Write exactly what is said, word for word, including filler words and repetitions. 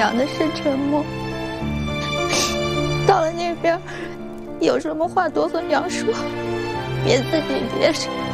娘的是沉默。到了那边，有什么话多和娘说，别自己憋着。